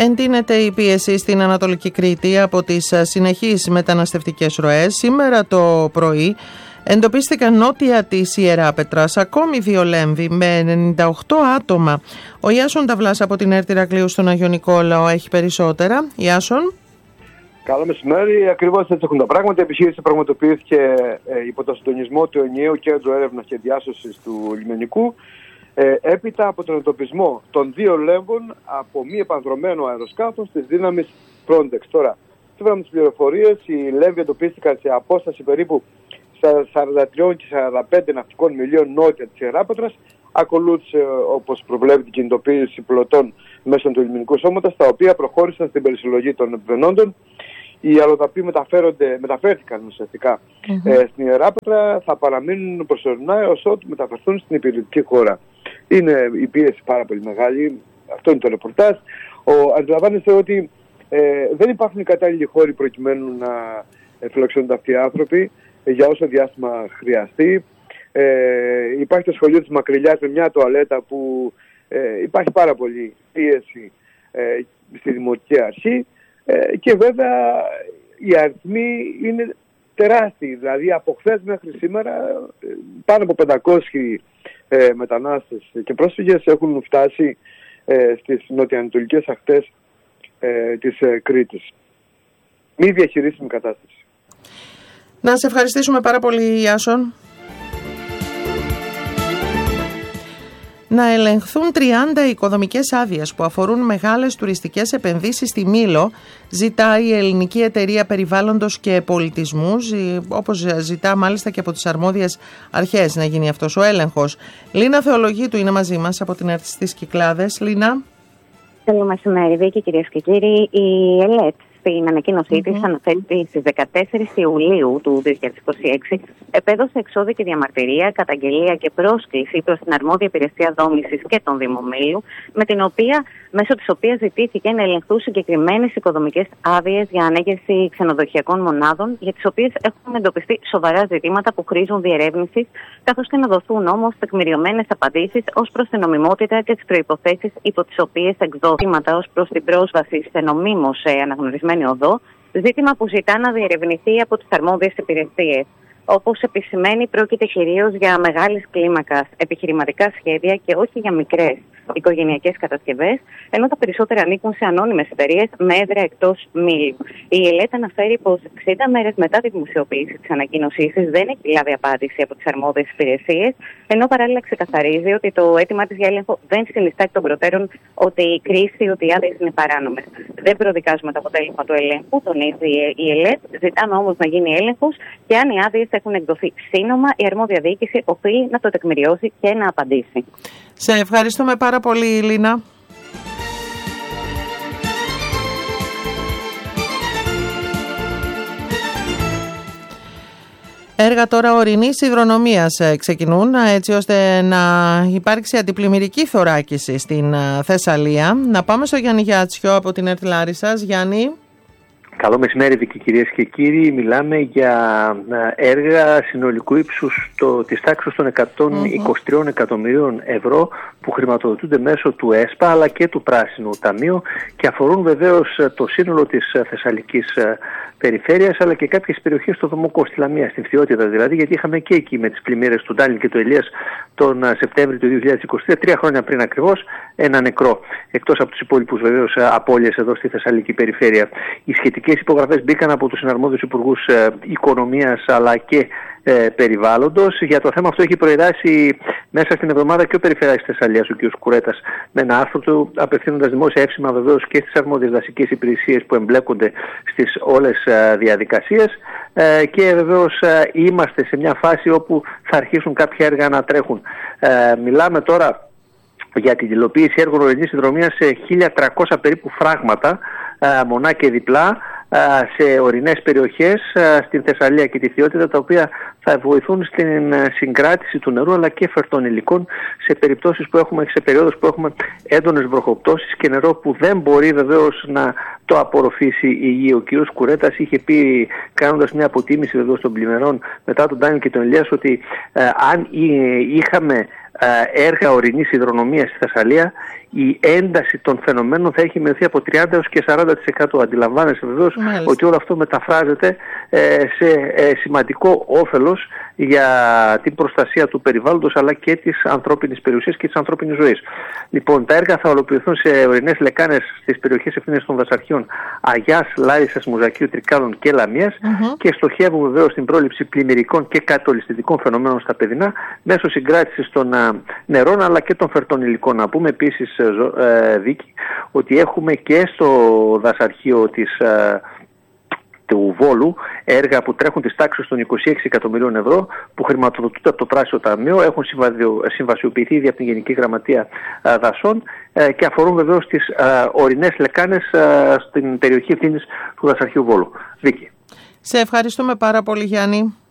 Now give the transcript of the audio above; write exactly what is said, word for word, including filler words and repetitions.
Εντείνεται η πίεση στην Ανατολική Κρήτη από τις συνεχείς μεταναστευτικές ροές. Σήμερα το πρωί εντοπίστηκαν νότια της Ιεράπετρας ακόμη δύο λέμβοι με ενενήντα οκτώ άτομα. Ο Ιάσον Ταβλάς από την ΕΡΤ Ηρακλείου στον Αγιο Νικόλαο έχει περισσότερα. Ιάσον. Καλό μεσημέρι. Ακριβώς έτσι έχουν τα πράγματα. Η επιχείρηση πραγματοποιήθηκε ε, υπό το συντονισμό του Ενιαίου Κέντρου Έρευνας και Διάσωσης του Λιμενικού, ε, έπειτα από τον εντοπισμό των δύο λέμβων από μη επανδρωμένο αεροσκάφος της δύναμης Frontex. Τώρα, σύμφωνα με τις πληροφορίες, οι λέμβοι εντοπίστηκαν σε απόσταση περίπου σαράντα τρία και σαράντα πέντε ναυτικών μιλίων νότια της Ιεράπετρας. Ακολούθησε, όπως προβλέπει, την κινητοποίηση πλωτών μέσω του λιμενικού σώματος, τα οποία προχώρησαν στην περισυλλογή των επιβαινόντων. Οι αλλοδαποί μεταφέρθηκαν ουσιαστικά mm-hmm. ε, στην Ιεράπετρα, θα παραμείνουν προσωρινά έως ότου μεταφερθούν στην υπηρετική χώρα. Είναι η πίεση πάρα πολύ μεγάλη, αυτό είναι το ρεπορτάζ. Ο, αντιλαμβάνεστε ότι ε, δεν υπάρχουν οι κατάλληλοι χώροι προκειμένου να φιλοξενούνται αυτοί οι άνθρωποι ε, για όσο διάστημα χρειαστεί. Ε, υπάρχει το σχολείο της Μακρυλιάς με μια τουαλέτα που ε, υπάρχει πάρα πολύ πίεση ε, στη Δημοτική Αρχή. Ε, και βέβαια οι αριθμοί είναι τεράστιοι, δηλαδή από χθες μέχρι σήμερα πάνω από πεντακόσιοι ε, μετανάστες και πρόσφυγες έχουν φτάσει ε, στις νοτιοανατολικές ακτές ε, της ε, Κρήτης. Μη διαχειρίσιμη κατάσταση. Να σε ευχαριστήσουμε πάρα πολύ, Ιάσον. Να ελεγχθούν τριάντα οικοδομικές άδειες που αφορούν μεγάλες τουριστικές επενδύσεις στη Μήλο, ζητάει η Ελληνική Εταιρεία Περιβάλλοντος και Πολιτισμού, όπως ζητά μάλιστα και από τις αρμόδιες αρχές να γίνει αυτός ο έλεγχος. Λίνα Θεολογίτου είναι μαζί μας από την ΕΡΤ στις Κυκλάδες. Λίνα. Καλό μεσημέρι, Βίκη, κυρίες και κύριοι. Η ΕΛΕΤ στην ανακοίνωσή mm-hmm. της αναφέρει ότι στις δεκατέσσερις Ιουλίου του δύο χιλιάδες είκοσι έξι επέδωσε εξώδικη διαμαρτυρία, καταγγελία και πρόσκληση προς την αρμόδια υπηρεσία δόμησης και τον Δήμο Μήλου, με την οποία, μέσω της οποίας ζητήθηκε να ελεγχθούν συγκεκριμένες οικοδομικές άδειες για ανέγερση ξενοδοχειακών μονάδων, για τις οποίες έχουν εντοπιστεί σοβαρά ζητήματα που χρήζουν διερεύνησης, καθώς και να δοθούν όμως τεκμηριωμένες απαντήσεις ως προς την νομιμότητα και τις προϋποθέσεις υπό τις οποίες εκδόθηματα ως προς την πρόσβαση σε νομίμως αναγνωρισμένη οδό, ζήτημα που ζητά να διερευνηθεί από τις αρμόδιες υπηρεσίες. Όπως επισημαίνει, πρόκειται κυρίως για μεγάλης κλίμακας επιχειρηματικά σχέδια και όχι για μικρές οικογενειακές κατασκευές, ενώ τα περισσότερα ανήκουν σε ανώνυμες εταιρείες με έδρα εκτός Μήλου. Η ΕΛΕΤ αναφέρει πως εξήντα μέρες μετά τη δημοσιοποίηση της ανακοίνωσής της δεν έχει λάβει απάντηση από τις αρμόδιες υπηρεσίες, ενώ παράλληλα ξεκαθαρίζει ότι το αίτημά της για έλεγχο δεν συνιστά εκ των προτέρων ότι η κρίση, ότι οι άδειες είναι παράνομες. Δεν προδικάζουμε το αποτέλεσμα του ελέγχου, τονίζει η ΕΛΕΤ. Ζητάμε όμως να γίνει έλεγχος και αν οι άδειες έχουν εκδοθεί σύνομα, η αρμόδια διοίκηση οφείλει να το τεκμηριώσει και να απαντήσει. Σε ευχαριστούμε πάρα πολύ, Λίνα. Έργα τώρα ορεινής υδρονομίας ξεκινούν, έτσι ώστε να υπάρξει αντιπλημμυρική θωράκιση στην Θεσσαλία. Να πάμε στο Γιάννη Γιάτσιο από την ΕΡΤ Λάρισσας. Γιάννη. Καλό μεσημέρι, Βίκη, κυρίες και κύριοι. Μιλάμε για έργα συνολικού ύψους το, της τάξης των εκατόν είκοσι τρία εκατομμυρίων ευρώ που χρηματοδοτούνται μέσω του ΕΣΠΑ αλλά και του Πράσινου Ταμείου και αφορούν βεβαίως το σύνολο της Θεσσαλικής περιφέρειας αλλά και κάποιες περιοχές στο Δομοκό, στη Λαμία, στην Φθιώτιδα δηλαδή, γιατί είχαμε και εκεί με τις πλημμύρες του Ντάνιλ και του Ελίας τον Σεπτέμβριο του δύο χιλιάδες είκοσι τρία, τρία χρόνια πριν ακριβώς, ένα νεκρό, εκτός από τους υπόλοιπους βεβαίως απώλειες εδώ στη Θεσσαλική περιφέρεια. Οι σχετικές υπογραφές μπήκαν από τους συναρμόδιους υπουργούς ε, οικονομίας αλλά και ε, περιβάλλοντος. Για το θέμα αυτό έχει προειράσει μέσα στην εβδομάδα και ο Περιφερειάρχης της Θεσσαλίας, ο κ. Κουρέτας, με ένα άρθρο του, απευθύνοντας δημόσια εύσημα βεβαίως και στις αρμόδιες δασικές υπηρεσίες που εμπλέκονται στις όλες ε, διαδικασίες ε, και βεβαίως ε, είμαστε σε μια φάση όπου θα αρχίσουν κάποια έργα να τρέχουν. Ε, μιλάμε τώρα για την υλοποίηση έργων ορεινής συνδρομίας σε χίλια τριακόσια περίπου φράγματα, μονά και διπλά, σε ορεινές περιοχές στην Θεσσαλία και τη Φθιώτιδα, τα οποία θα βοηθούν στην συγκράτηση του νερού αλλά και φερτών υλικών σε περιπτώσεις που έχουμε, σε περίοδους που έχουμε έντονες βροχοπτώσεις και νερό που δεν μπορεί βεβαίως να το απορροφήσει η γη. Ο κ. Κουρέτας είχε πει, κάνοντας μια αποτίμηση βεβαίως των πλημμυρών μετά τον Ντάνιλ και τον Ελίας, ότι ε, αν είχαμε έργα ορεινής υδρονομίας στη Θεσσαλία, η ένταση των φαινομένων θα έχει μειωθεί από τριάντα έως και σαράντα τοις εκατό. Αντιλαμβάνεσαι βεβαίως ότι όλο αυτό μεταφράζεται σε σημαντικό όφελος για την προστασία του περιβάλλοντος αλλά και της ανθρώπινης περιουσίας και της ανθρώπινης ζωής. Λοιπόν, τα έργα θα ολοκληρωθούν σε ορεινές λεκάνες στις περιοχές ευθύνες των δασαρχείων Αγιάς, Λάρισας, Μουζακίου, Τρικάλων και Λαμίας mm-hmm. και στοχεύουν βεβαίως στην πρόληψη πλημμυρικών και κατολιστικών φαινομένων στα παιδινά μέσω συγκράτησης των α, νερών αλλά και των φερτών υλικών. Να πούμε επίσης, ε, Βίκη, ότι έχουμε και στο δασαρχείο της ε, του Βόλου έργα που τρέχουν της τάξης των είκοσι έξι εκατομμυρίων ευρώ που χρηματοδοτούνται από το Πράσινο Ταμείο, έχουν συμβασιοποιηθεί ήδη από την Γενική Γραμματεία α, Δασών ε, και αφορούν βεβαίως τις α, ορεινές λεκάνες α, στην περιοχή ευθύνης του δασαρχείου Βόλου. Βίκη. Σε ευχαριστούμε πάρα πολύ, Γιάννη.